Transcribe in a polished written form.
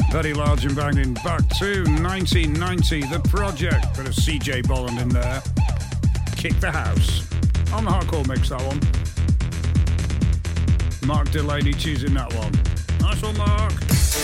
Very large and banging. Back to 1990, The Project. Bit of CJ Bolland in there. Kick the House. On the hardcore mix, that one. Mark Delaney choosing that one. Nice one, Mark.